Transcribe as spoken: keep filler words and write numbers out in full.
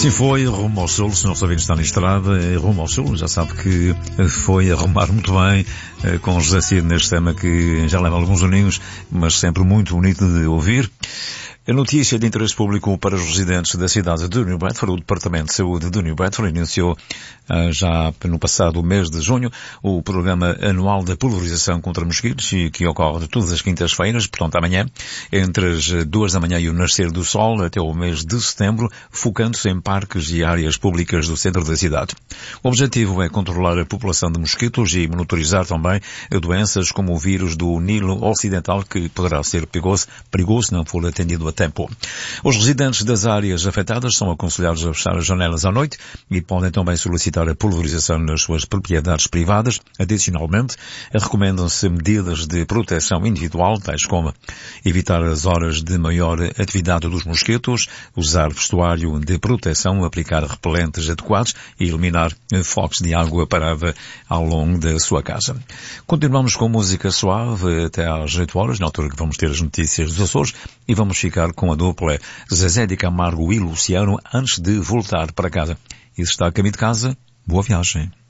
Assim foi, rumo ao sul, se não sabem está na estrada, rumo ao sul, já sabe que foi arrumar muito bem com José Cid neste tema que já leva alguns aninhos, mas sempre muito bonito de ouvir. A notícia de interesse público para os residentes da cidade de New Bedford, o Departamento de Saúde de New Bedford iniciou já no passado mês de junho o programa anual de pulverização contra mosquitos, que ocorre todas as quintas-feiras, portanto amanhã, entre as duas da manhã e o nascer do sol até o mês de setembro, focando-se em parques e áreas públicas do centro da cidade. O objetivo é controlar a população de mosquitos e monitorizar também doenças como o vírus do Nilo Ocidental, que poderá ser perigoso, perigoso se não for atendido a tempo. Os residentes das áreas afetadas são aconselhados a fechar as janelas à noite e podem também solicitar a pulverização nas suas propriedades privadas. Adicionalmente, recomendam-se medidas de proteção individual, tais como evitar as horas de maior atividade dos mosquitos, usar vestuário de proteção, aplicar repelentes adequados e eliminar focos de água parada ao longo da sua casa. Continuamos com música suave até às oito horas, na altura que vamos ter as notícias dos Açores, e vamos ficar com a dupla Zezé de Camargo e Luciano antes de voltar para casa. E se está a caminho de casa, boa viagem.